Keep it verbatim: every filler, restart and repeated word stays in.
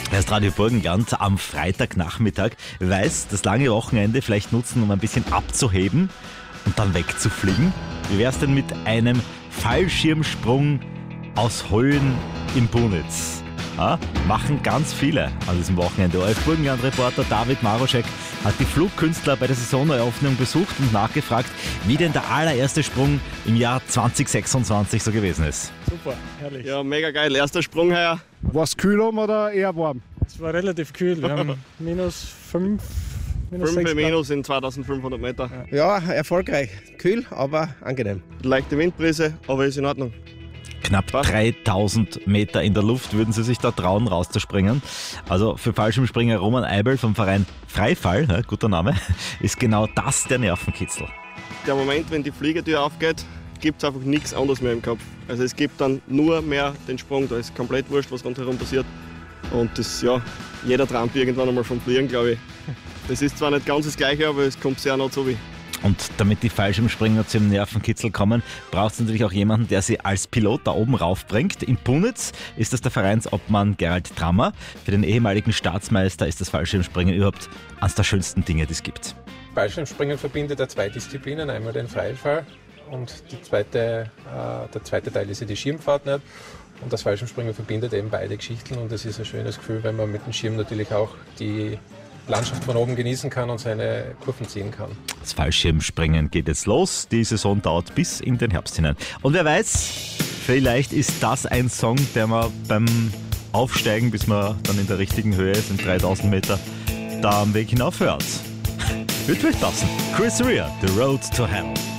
Erst Radio Burgenland am Freitagnachmittag weiß, das lange Wochenende vielleicht nutzen, um ein bisschen abzuheben und dann wegzufliegen. Wie wär's denn mit einem Fallschirmsprung aus Hollen im Punitz? Ja, machen ganz viele an diesem Wochenende. ORF Burgenland-Reporter David Maroschek hat die Flugkünstler bei der Saisoneröffnung besucht und nachgefragt, wie denn der allererste Sprung im Jahr zwanzig sechsundzwanzig so gewesen ist. Super, herrlich. Ja, mega geil. Erster Sprung heuer. War es kühl um oder eher warm? Es war relativ kühl. Wir haben minus fünf, minus fünf sechs minus in zweitausendfünfhundert Meter. Ja, erfolgreich. Kühl, aber angenehm. Leichte Windbrise, aber ist in Ordnung. Knapp dreitausend Meter in der Luft würden sie sich da trauen, rauszuspringen. Also für Fallschirmspringer Roman Eibel vom Verein Freifall, ne, guter Name, ist genau das der Nervenkitzel. Der Moment, wenn die Fliegertür aufgeht, gibt es einfach nichts anderes mehr im Kopf. Also es gibt dann nur mehr den Sprung, da ist komplett wurscht, was rundherum passiert. Und das, ja, jeder träumt irgendwann einmal vom Fliegen, glaube ich. Das ist zwar nicht ganz das Gleiche, aber es kommt sehr nah zu wie. Und damit die Fallschirmspringer zum Nervenkitzel kommen, braucht es natürlich auch jemanden, der sie als Pilot da oben raufbringt. In Punitz ist das der Vereinsobmann Gerald Trammer. Für den ehemaligen Staatsmeister ist das Fallschirmspringen überhaupt eines der schönsten Dinge, die es gibt. Fallschirmspringen verbindet ja zwei Disziplinen, einmal den Freifall und die zweite, äh, der zweite Teil ist ja die Schirmfahrt nicht. Und das Fallschirmspringen verbindet eben beide Geschichten und es ist ein schönes Gefühl, wenn man mit dem Schirm natürlich auch die Landschaft von oben genießen kann und seine Kurven ziehen kann. Das Fallschirmspringen geht jetzt los. Die Saison dauert bis in den Herbst hinein. Und wer weiß, vielleicht ist das ein Song, der man beim Aufsteigen, bis man dann in der richtigen Höhe ist, in dreitausend Meter, da am Weg hinauf hört. Wird vielleicht passen. Chris Rea, The Road to Hell.